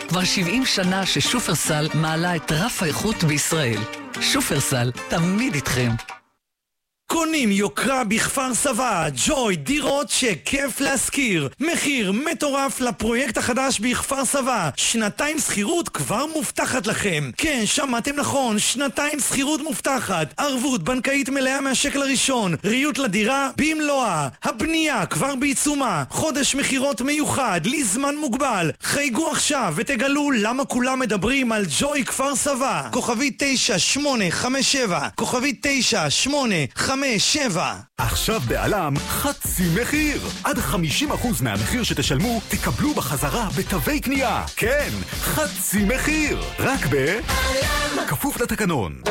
כבר 70 שנה ששופרסל מעלה את רף האיכות בישראל. שופרסל, תמיד איתכם. קונים יוקרה בכפר סבא, ג'וי, דירות שכיף להשכיר. מחיר מטורף לפרויקט החדש בכפר סבא. 2 שכירות כבר מובטחת לכם. כן, שמעתם נכון, 2 שכירות מובטחת. ערבות בנקאית מלאה מהשקל הראשון. ריהוט לדירה במלואה. הבנייה כבר בעיצומה. חודש מחירות מיוחד, לזמן מוגבל. חייגו עכשיו ותגלו למה כולם מדברים על ג'וי כפר סבא. כוכבי 9857, כוכבי 9857. עכשיו בעלם חצי מחיר. עד 50% מהמחיר שתשלמו תקבלו בחזרה בתווי קנייה. כן, חצי מחיר. רק בעלם. כפוף לתקנון.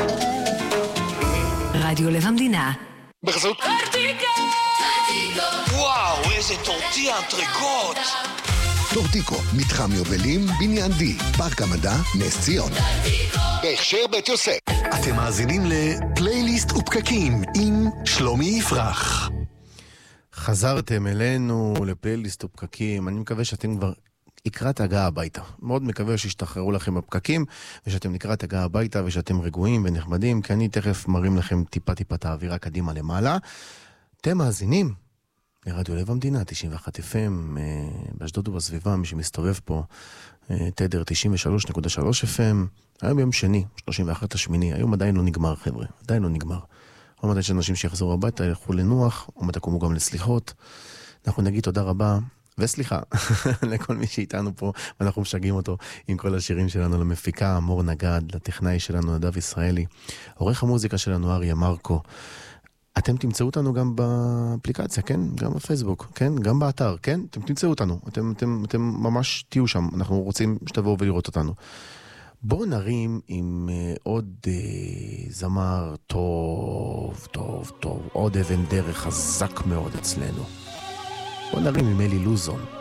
רדיו לב המדינה. בחסות טורטיקו. וואו, איזה טורטיה אנטריקוט. טורטיקו, מתחם יובלים, בניין די, פארק המדע, נס ציון. בהכשר בית יוסף. אתם מאזינים לפלייליסט ופקקים עם שלומי יפרח. חזרתם אלינו לפלייליסט ופקקים. אני מקווה שאתם כבר לקראת הגעה הביתה. מאוד מקווה שישתחררו לכם הפקקים, ושאתם לקראת הגעה הביתה, ושאתם רגועים ונחמדים, כי אני תכף מרים לכם טיפה את האווירה קדימה למעלה. אתם מאזינים לרדיו לב המדינה, 91 FM, באשדוד ובסביבה, מי שמסתובב פה, תדר 93.3 FM. היום יום שני, 31/8, היום עדיין לא נגמר, חבר'ה, עדיין לא נגמר. עוד מעט יש אנשים שיחזרו הביתה, ילכו לנוח, עוד מעט תקומו גם לסליחות. אנחנו נגיד תודה רבה, וסליחה, לכל מי שאיתנו פה, ואנחנו משגעים אותו עם כל השירים שלנו, למפיקה מור נגד, לטכנאי שלנו נדב ישראלי, עורך המוזיקה שלנו אריה מרקו. אתם תמצאו אותנו גם באפליקציה, כן? גם בפייסבוק, כן? גם באתר, כן? אתם תמצאו אותנו, אתם ממש תהיו שם, אנחנו רוצים שתבואו ולראות אותנו. בואו נרים עם עוד זמר טוב, עוד אבן דרך חזק מאוד אצלנו. בואו נרים עם אלי לוזון.